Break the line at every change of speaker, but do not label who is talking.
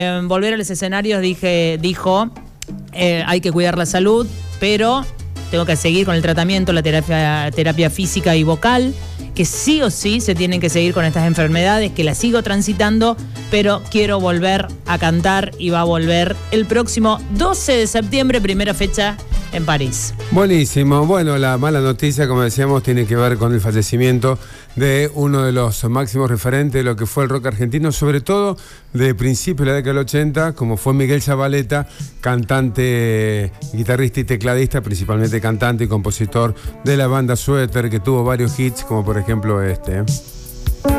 volver a los escenarios dijo, hay que cuidar la salud, pero tengo que seguir con el tratamiento, la terapia física y vocal, que sí o sí se tienen que seguir con estas enfermedades, que las sigo transitando, pero quiero volver a cantar y va a volver el próximo 12 de septiembre, primera fecha en París.
Buenísimo. Bueno, la mala noticia, como decíamos, tiene que ver con el fallecimiento de uno de los máximos referentes de lo que fue el rock argentino, sobre todo de principios de la década del 80, como fue Miguel Zavaleta, cantante, guitarrista y tecladista, principalmente cantante y compositor de la banda Suéter, que tuvo varios hits, como por ejemplo este.